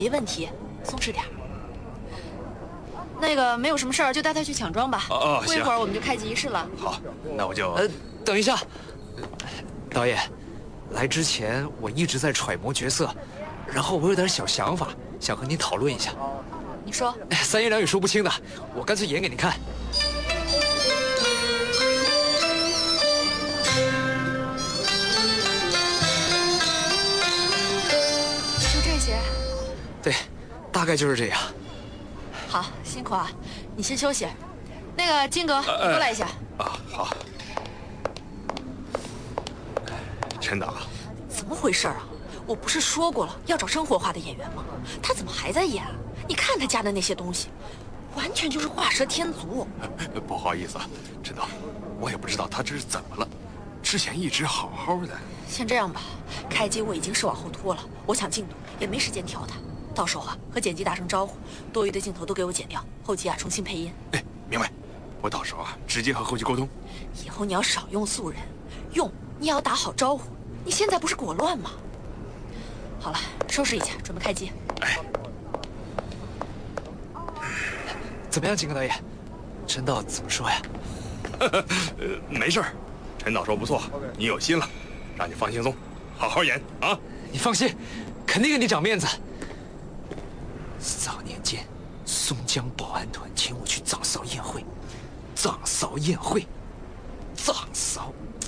没问题，松弛点。那个没有什么事儿，就带他去抢妆吧。过一会儿我们就开机仪式了。 好，那我就…… 等一下，导演，来之前我一直在揣摩角色，然后我有点小想法，想和你讨论一下。 你说。 三言两语说不清的，我干脆演给你看。 就这些。 对，大概就是这样。 好，辛苦啊，你先休息。那个金哥，过来一下。 好。陈导， 怎么回事啊？我不是说过了要找生活化的演员吗？他怎么还在演？你看他加的那些东西，完全就是画蛇添足。 不好意思啊，陈导，我也不知道他这是怎么了，之前一直好好的。 先这样吧，开机我已经是往后拖了，我抢进度也没时间调他。到时候啊，和剪辑打声招呼，多余的镜头都给我剪掉，后期啊重新配音。 哎，明白。我到时候啊直接和后期沟通。 以后你要少用素人，你也要打好招呼。你现在不是裹乱吗？好了，收拾一下，准备开机。 哎， 怎么样，金哥导演？陈导怎么说呀？ 没事儿，陈导说不错，你有心了，让你放轻松，好好演啊！ 你放心，肯定给你长面子。早年间，松江保安团请我去藏嫂宴会，藏嫂宴会，藏嫂